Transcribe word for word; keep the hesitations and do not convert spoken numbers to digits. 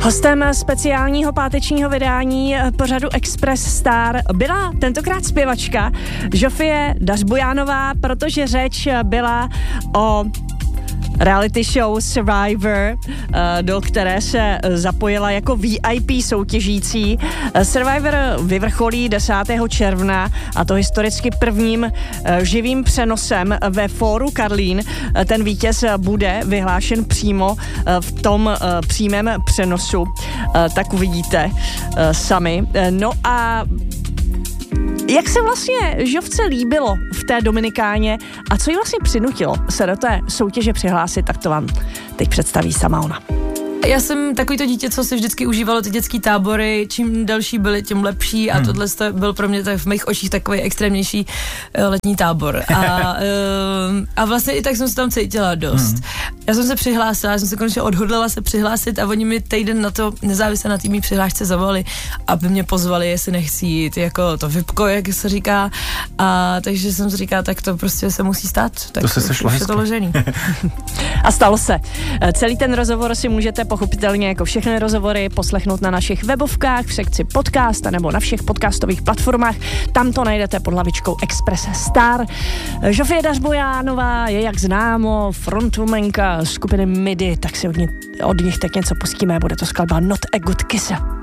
Hostem speciálního pátečního vydání pořadu Express Star byla tentokrát zpěvačka Žofie Dařbojánová, protože řeč byla o reality show Survivor, do které se zapojila jako V I P soutěžící. Survivor vyvrcholí desátého června, a to historicky prvním živým přenosem ve Fóru Karlín. Ten vítěz bude vyhlášen přímo v tom přímém přenosu. Tak uvidíte sami. No a jak se vlastně Žofce líbilo v té Dominikáně a co jí vlastně přinutilo se do té soutěže přihlásit, tak to vám teď představí sama ona. Já jsem takový to dítě, co si vždycky užívalo ty dětský tábory, čím delší byly, tím lepší a hmm. tohle byl pro mě tak v mých očích takový extrémnější uh, letní tábor. A, uh, a vlastně i tak jsem se tam cítila dost. Hmm. Já jsem se přihlásila, já jsem se konečně odhodlala se přihlásit a oni mi týden na to, nezávisle na té mý přihlášce, zavolali, aby mě pozvali, jestli nechci jít, jako to vypko, jak se říká. A takže jsem si říkala, tak to prostě se musí stát. Tak to se sešlo hezky. To ložený. A stalo se. Celý ten rozhovor si můžete pochopitelně jako všechny rozhovory poslechnout na našich webovkách v sekci podcast nebo na všech podcastových platformách. Tam to najdete pod hlavičkou Express Star. Žofie Dařbojánová je, jak známo, frontwomanka skupiny Midi, tak si od, ní, od nich teď něco pustíme. Bude to skladba Not a Good Kisser.